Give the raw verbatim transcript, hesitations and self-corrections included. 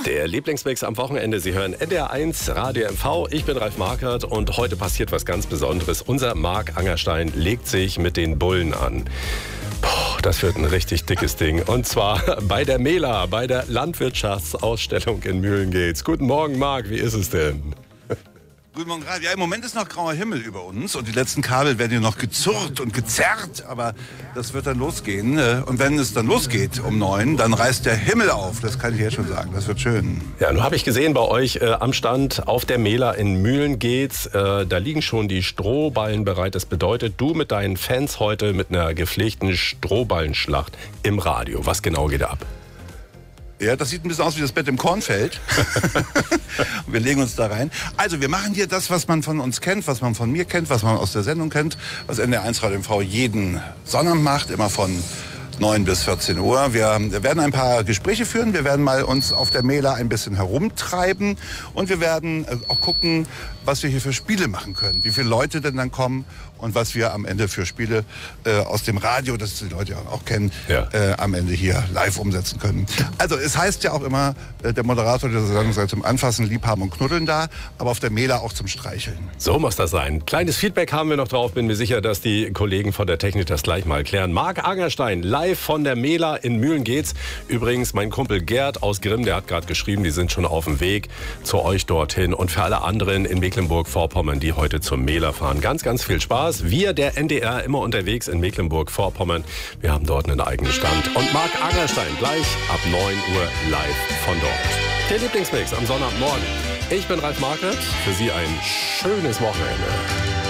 Der Lieblingsmix am Wochenende. Sie hören N D R eins Radio M V. Ich bin Ralf Markert und heute passiert was ganz Besonderes. Unser Marc Angerstein legt sich mit den Bullen an. Puh, das wird ein richtig dickes Ding. Und zwar bei der Mela, bei der Landwirtschaftsausstellung in Mühlengeetz. Guten Morgen, Marc. Wie ist es denn? Guten Morgen, Ralf. Ja, im Moment ist noch grauer Himmel über uns und die letzten Kabel werden hier noch gezurrt und gezerrt, aber das wird dann losgehen. Und wenn es dann losgeht um neun, dann reißt der Himmel auf. Das kann ich jetzt schon sagen. Das wird schön. Ja, nun habe ich gesehen bei euch äh, am Stand auf der Mela in Mühlengeetz, äh, da liegen schon die Strohballen bereit. Das bedeutet, du mit deinen Fans heute mit einer gepflegten Strohballenschlacht im Radio. Was genau geht da ab? Ja, das sieht ein bisschen aus wie das Bett im Kornfeld. Wir legen uns da rein. Also wir machen hier das, was man von uns kennt, was man von mir kennt, was man aus der Sendung kennt, was N D R eins Radio M V jeden Sonnabend macht, immer von neun bis vierzehn Uhr. Wir werden ein paar Gespräche führen, wir werden mal uns auf der Mela ein bisschen herumtreiben und wir werden auch gucken, was wir hier für Spiele machen können, wie viele Leute denn dann kommen und was wir am Ende für Spiele äh, aus dem Radio, das die Leute auch kennen, ja. äh, am Ende hier live umsetzen können. Also es heißt ja auch immer, äh, der Moderator dieser Sendung sei zum Anfassen, Liebhaben und Knuddeln da, aber auf der Mela auch zum Streicheln. So muss das sein. Kleines Feedback haben wir noch drauf, bin mir sicher, dass die Kollegen von der Technik das gleich mal klären. Marc Angerstein, live von der Mela in Mühlengeetz. Übrigens, mein Kumpel Gerd aus Grimm, der hat gerade geschrieben, die sind schon auf dem Weg zu euch dorthin. Und für alle anderen in Mecklenburg-Vorpommern, die heute zur Mela fahren, ganz, ganz viel Spaß. Wir, der N D R, immer unterwegs in Mecklenburg-Vorpommern. Wir haben dort einen eigenen Stand. Und Marc Angerstein gleich ab neun Uhr live von dort. Der Lieblingsmix am Sonntagmorgen. Ich bin Ralf Markert. Für Sie ein schönes Wochenende.